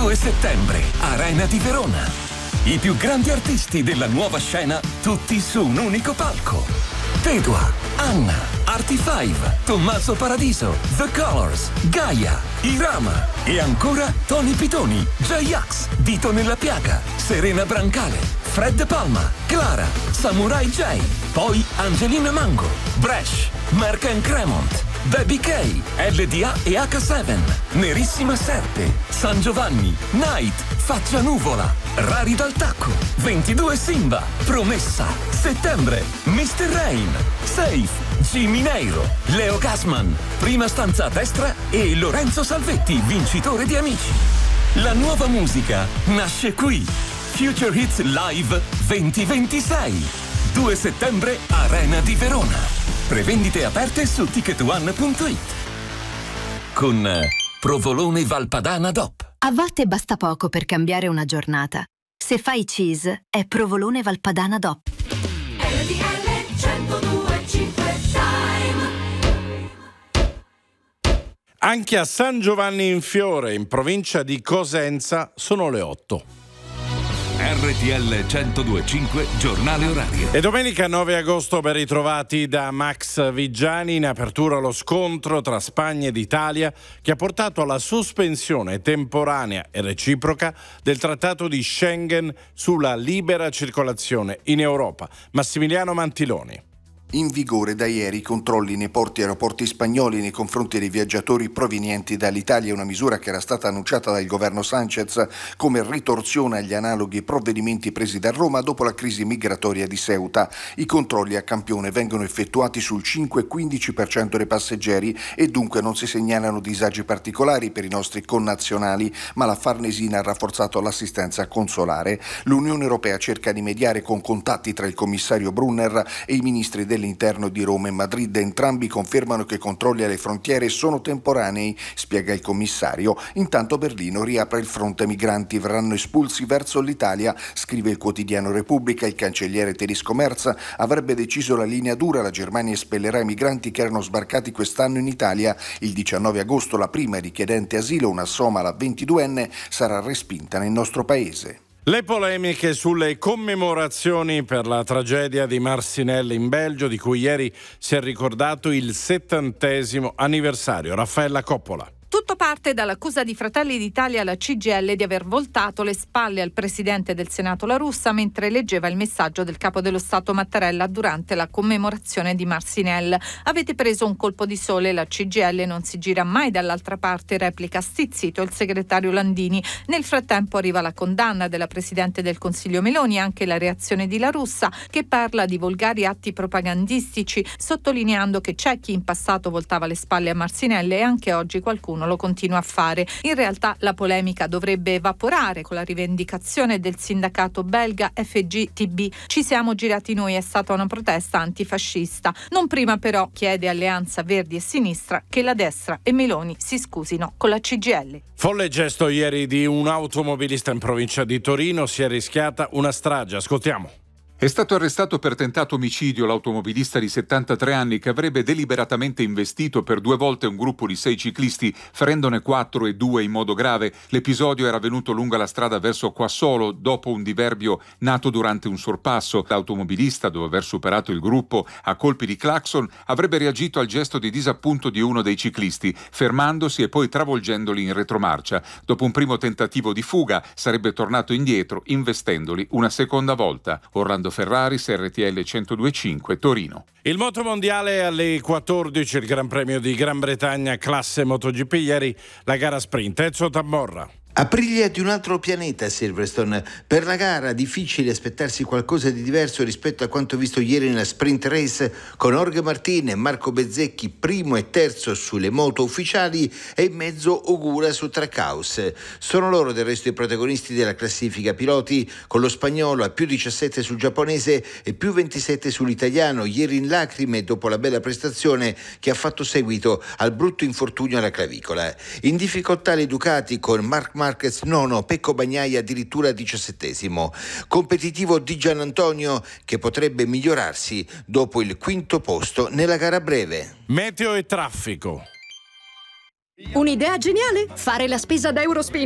2 settembre, Arena di Verona. I più grandi artisti della nuova scena, tutti su un unico palco. Tedua, Anna, Artie5, Tommaso Paradiso, The Colors, Gaia, Irama e ancora Tony Pitoni, J-Ax, Dito nella Piaga, Serena Brancale, Fred Palma, Clara, Samurai J, poi Angelina Mango, Bresh, Mark Cremont, Baby K, LDA e H7, Nerissima Serpe, San Giovanni, Night, Faccia Nuvola, Rari dal Tacco, 22 Simba, Promessa, Settembre, Mr. Rain, Safe, Jimmy Neiro, Leo Gassman, Prima Stanza a Destra e Lorenzo Salvetti, vincitore di Amici. La nuova musica nasce qui. Future Hits Live 2026. 2 settembre, Arena di Verona. Prevendite aperte su ticketone.it. Con Provolone Valpadana DOP. A volte basta poco per cambiare una giornata. Se fai cheese, è Provolone Valpadana DOP. Anche a San Giovanni in Fiore, in provincia di Cosenza, sono le 8. RTL 102.5 giornale orario. E domenica 9 agosto ben ritrovati da Max Vigiani. In apertura lo scontro tra Spagna ed Italia che ha portato alla sospensione temporanea e reciproca del trattato di Schengen sulla libera circolazione in Europa. Massimiliano Mantiloni. In vigore da ieri i controlli nei porti e aeroporti spagnoli nei confronti dei viaggiatori provenienti dall'Italia, una misura che era stata annunciata dal governo Sánchez come ritorsione agli analoghi provvedimenti presi da Roma dopo la crisi migratoria di Ceuta. I controlli a campione vengono effettuati sul 5-15% dei passeggeri e dunque non si segnalano disagi particolari per i nostri connazionali, ma la Farnesina ha rafforzato l'assistenza consolare. L'Unione Europea cerca di mediare con contatti tra il commissario Brunner e i ministri dell'interno di Roma e Madrid. Entrambi confermano che i controlli alle frontiere sono temporanei, spiega il commissario. Intanto Berlino riapre il fronte migranti, verranno espulsi verso l'Italia, scrive il quotidiano Repubblica. Il cancelliere tedesco Merz avrebbe deciso la linea dura, la Germania espellerà i migranti che erano sbarcati quest'anno in Italia. Il 19 agosto la prima richiedente asilo, una somala 22enne, sarà respinta nel nostro paese. Le polemiche sulle commemorazioni per la tragedia di Marcinelle in Belgio, di cui ieri si è ricordato il 70° anniversario. Raffaella Coppola. Tutto parte dall'accusa di Fratelli d'Italia alla CGIL di aver voltato le spalle al presidente del Senato La Russa mentre leggeva il messaggio del capo dello Stato Mattarella durante la commemorazione di Marcinelle. Avete preso un colpo di sole, la CGIL non si gira mai dall'altra parte, replica stizzito il segretario Landini. Nel frattempo arriva la condanna della presidente del Consiglio Meloni e anche la reazione di La Russa, che parla di volgari atti propagandistici, sottolineando che c'è chi in passato voltava le spalle a Marcinelle e anche oggi qualcuno lo continua a fare. In realtà la polemica dovrebbe evaporare con la rivendicazione del sindacato belga FGTB. Ci siamo girati noi, è stata una protesta antifascista. Non prima però, chiede Alleanza Verdi e Sinistra, che la destra e Meloni si scusino con la CGIL. Folle gesto ieri di un automobilista in provincia di Torino, si è rischiata una strage. Ascoltiamo. È stato arrestato per tentato omicidio l'automobilista di 73 anni che avrebbe deliberatamente investito per 2 volte un gruppo di 6 ciclisti, ferendone 4 e 2 in modo grave. L'episodio era avvenuto lungo la strada verso Quassolo dopo un diverbio nato durante un sorpasso. L'automobilista, dopo aver superato il gruppo a colpi di clacson, avrebbe reagito al gesto di disappunto di uno dei ciclisti, fermandosi e poi travolgendoli in retromarcia. Dopo un primo tentativo di fuga, sarebbe tornato indietro, investendoli una seconda volta. Orlando Ferraris, RTL 102.5, Torino. Il motomondiale alle 14, il Gran Premio di Gran Bretagna classe MotoGP, ieri la gara sprint. Ezio Tamborra. Aprilia di un altro pianeta a Silverstone. Per la gara difficile aspettarsi qualcosa di diverso rispetto a quanto visto ieri nella sprint race, con Jorge Martin e Marco Bezzecchi primo e terzo sulle moto ufficiali e in mezzo Ogura su Trackhouse. Sono loro del resto i protagonisti della classifica piloti, con lo spagnolo a più 17 sul giapponese e più 27 sull'italiano, ieri in lacrime dopo la bella prestazione che ha fatto seguito al brutto infortunio alla clavicola. In difficoltà le Ducati con Marc Marquez nono, Pecco Bagnaia addirittura 17°. Competitivo Di Giannantonio che potrebbe migliorarsi dopo il 5° posto nella gara breve. Meteo e traffico. Un'idea geniale? Fare la spesa da Eurospin.